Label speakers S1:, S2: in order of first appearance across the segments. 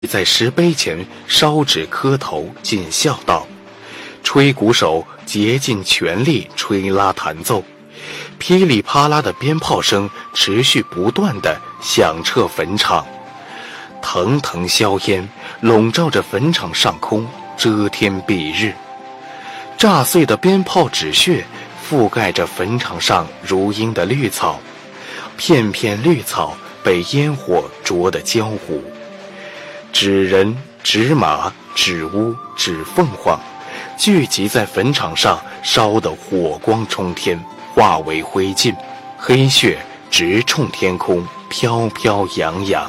S1: 在石碑前烧纸磕头尽孝道，吹鼓手竭尽全力吹拉弹奏，噼里啪啦的鞭炮声持续不断地响彻坟场，腾腾硝烟笼罩着坟场上空，遮天蔽日。炸碎的鞭炮纸屑覆盖着坟场上如茵的绿草，片片绿草被烟火灼得焦糊。纸人、纸马、纸乌、纸凤凰聚集在坟场上，烧得火光冲天，化为灰烬，黑血直冲天空，飘飘扬扬。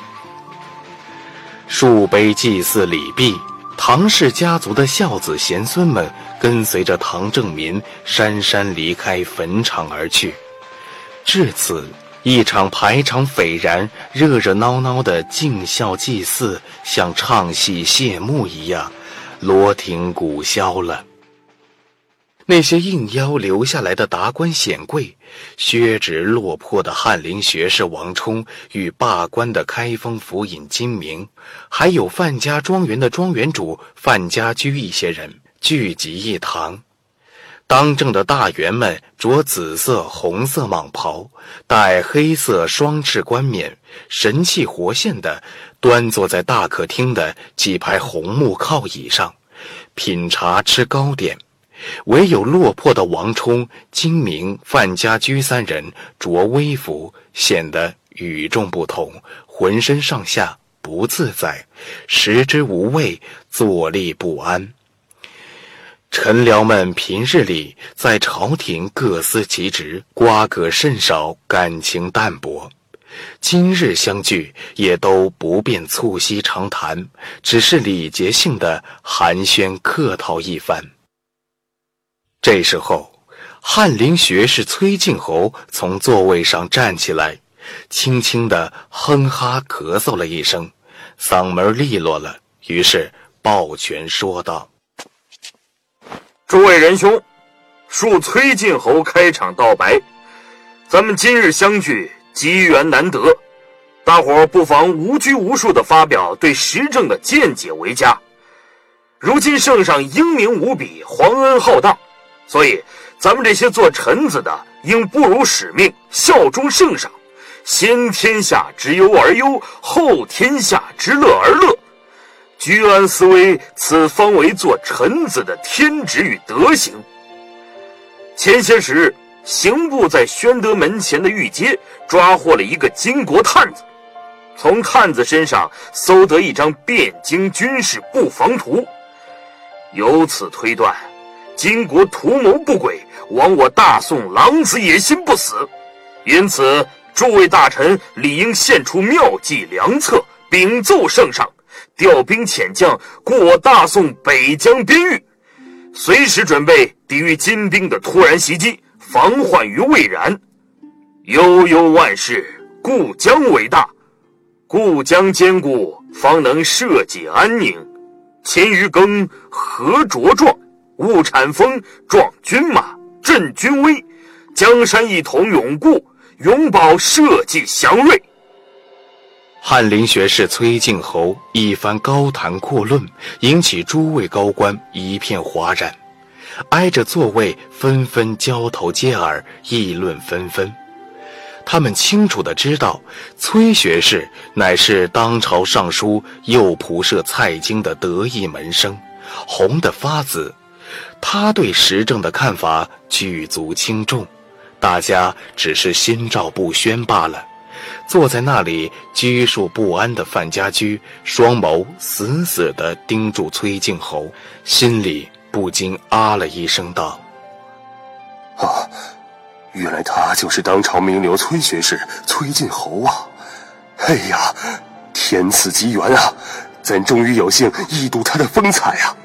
S1: 数碑祭祀礼毕，唐氏家族的孝子贤孙们跟随着唐正民姗姗离开坟场而去。至此，一场排场斐然、热热闹闹的尽孝祭祀，像唱戏谢幕一样，锣停鼓消了。那些应邀留下来的达官显贵，削职落魄的翰林学士王充与罢官的开封府尹金明，还有范家庄园的庄园主范家驹一些人聚集一堂。当政的大员们着紫色、红色蟒袍，戴黑色双翅冠冕，神气活现地端坐在大客厅的几排红木靠椅上，品茶吃糕点。唯有落魄的王充、金明、范家驹三人着微服，显得与众不同，浑身上下不自在，食之无味，坐立不安。臣僚们平日里在朝廷各司其职，瓜葛甚少，感情淡薄。今日相聚，也都不便促膝长谈，只是礼节性的寒暄客套一番。这时候，翰林学士崔敬侯从座位上站起来，轻轻地哼哈咳嗽了一声，嗓门利落了，于是抱拳说道：
S2: 诸位仁兄，恕崔敬侯开场道白，咱们今日相聚，机缘难得，大伙儿不妨无拘无束地发表对时政的见解为佳。如今圣上英明无比，皇恩浩荡，所以咱们这些做臣子的应不辱使命，效忠圣上，先天下之忧而忧，后天下之乐而乐，居安思危，此方为做臣子的天职与德行。前些时日，刑部在宣德门前的御街抓获了一个金国探子，从探子身上搜得一张汴京军事布防图，由此推断，金国图谋不轨，亡我大宋狼子野心不死。因此诸位大臣理应献出妙计良策，禀奏圣上，调兵遣将过我大宋北疆边域，随时准备抵御金兵的突然袭击，防患于未然。悠悠万事，故疆为大，故疆坚固，方能社稷安宁。勤于耕，禾茁壮，勿产风，壮军马，振军威，江山一统永固，永保社稷祥瑞。
S1: 翰林学士崔敬侯一番高谈阔论，引起诸位高官一片哗然，挨着座位纷纷交头接耳，议论纷纷。他们清楚地知道，崔学士乃是当朝尚书右仆射蔡京的得意门生，红得发紫。他对时政的看法举足轻重，大家只是心照不宣罢了。坐在那里拘束不安的范家驹，双眸死死地盯住崔敬侯，心里不禁啊了一声道：
S3: 啊，原来他就是当朝名流崔学士崔敬侯啊！哎呀，天赐机缘啊，咱终于有幸一睹他的风采啊！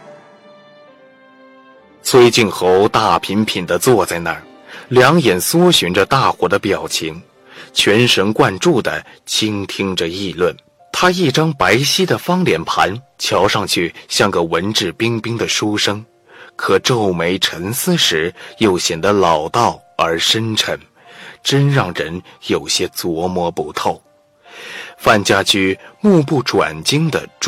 S1: 崔敬侯大品品地坐在那儿，两眼搜寻着大伙的表情，全神贯注地倾听着议论。他一张白皙的方脸盘，瞧上去像个文质彬彬的书生，可皱眉沉思时又显得老道而深沉，真让人有些琢磨不透。 范家驹目不转睛地